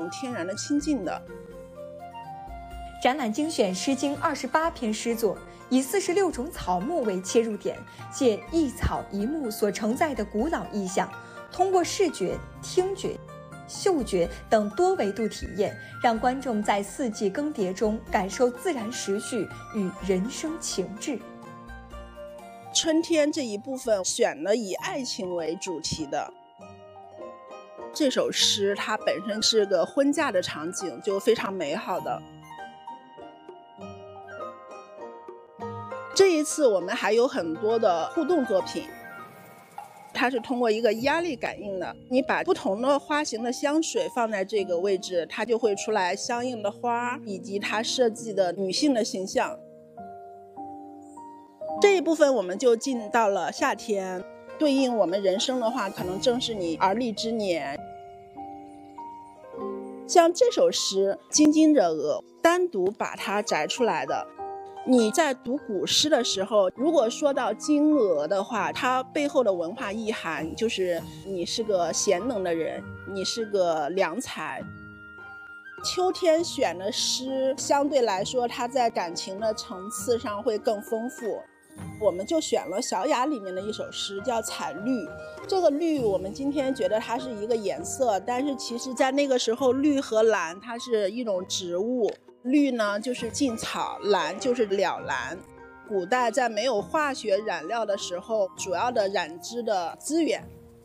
天然的亲近的。 展览精选《诗经》28篇诗作，以46种草木为切入点，借一草一木所承载的古老意象，通过视觉、听觉、嗅觉等多维度体验，让观众在四季更迭中感受自然时序与人生情志。 春天这一部分选了以爱情为主题的。这首诗它本身是个婚嫁的场景，就非常美好的。这一次我们还有很多的互动作品，它是通过一个压力感应的，你把不同的花型的香水放在这个位置，它就会出来相应的花以及它设计的女性的形象。这一部分我们就进到了夏天，对应我们人生的话，可能正是你而立之年。像这首诗《津津者鹅》，单独把它摘出来的。你在读古诗的时候，如果说到金鹅的话，它背后的文化意涵就是你是个贤能的人，你是个良才。秋天选的诗相对来说它在感情的层次上会更丰富，我们就选了小雅里面的一首诗叫彩绿。这个绿我们今天觉得它是一个颜色，但是其实在那个时候绿和蓝它是一种植物，绿呢就是劲草，蓝就是了蓝。古代在没有化学染料的时候，主要的染织的资源。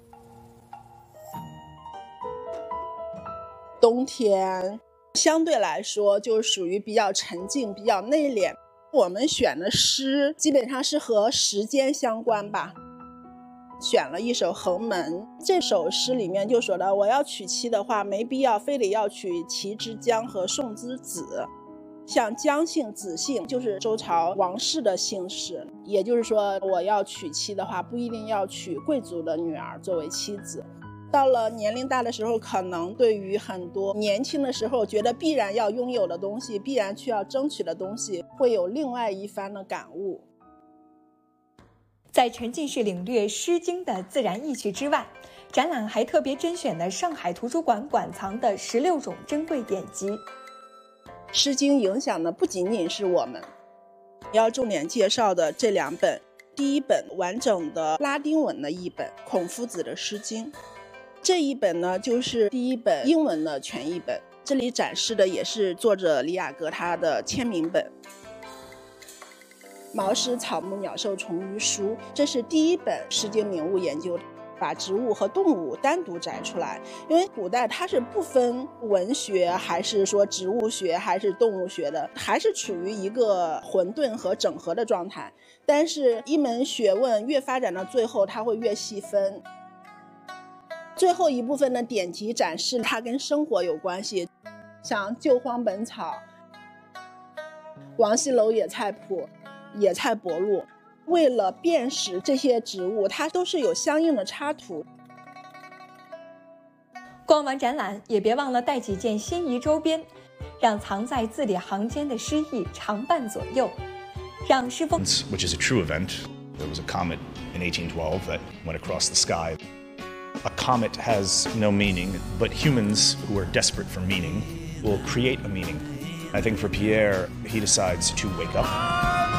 冬天相对来说就属于比较沉静比较内敛，我们选的诗基本上是和时间相关吧。选了一首《横门》，这首诗里面就说到，我要娶妻的话没必要非得要娶齐之姜和宋之子。像姜姓子姓就是周朝王室的姓氏，也就是说我要娶妻的话不一定要娶贵族的女儿作为妻子。到了年龄大的时候，可能对于很多年轻的时候觉得必然要拥有的东西，必然需要争取的东西，会有另外一番的感悟。 在沉浸式领略《诗经》的自然意趣之外，展览还特别甄选了上海图书馆馆藏的16种珍贵典籍。《 诗经》影响的不仅仅是我们，要重点介绍的这2本，第一本完整的拉丁文的译本，孔夫子的《诗经》，这一本呢就是第一本英文的全译本，这里展示的也是作者李雅阁他的签名本。毛诗草木鸟兽虫鱼书，这是第一本诗经名物研究，把植物和动物单独摘出来。因为古代它是不分文学还是说植物学还是动物学的，还是处于一个混沌和整合的状态。但是一门学问越发展到最后，它会越细分。最后一部分的典籍展示它跟生活有关系，像《救荒本草》、王羲楼野菜谱、野菜博录，为了辨识这些植物，它都是有相应的插图。 逛完展览也别忘了带几件心仪周边，让藏在字里行间的诗意常伴左右，让诗风 Which is a true event. There was a comet in 1812 that went across the sky. A comet has no meaning, but humans who are desperate for meaning will create a meaning. I think for Pierre, he decides to wake up.